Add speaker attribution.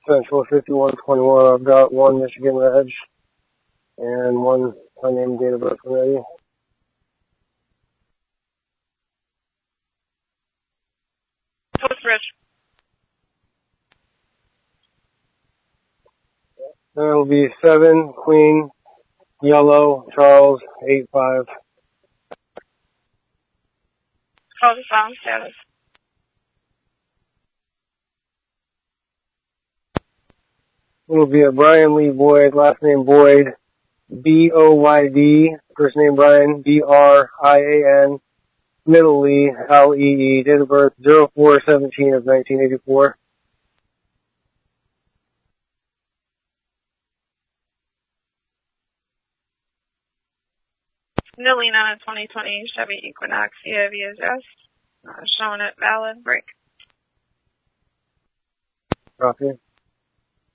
Speaker 1: Central 5121. I've got one Michigan Reg and one unnamed date of birth already.
Speaker 2: What's Rich?
Speaker 1: That'll be 7 Queen Yellow Charles 85.
Speaker 2: Call the phone status.
Speaker 1: It'll be a Brian Lee Boyd, last name Boyd, B-O-Y-D, first name Brian, B-R-I-A-N, middle Lee, L-E-E, date of birth 04/17 of 1984.
Speaker 2: Nilene on a 2020 Chevy Equinox EIVSS. Showing it valid. Break.
Speaker 1: Copy.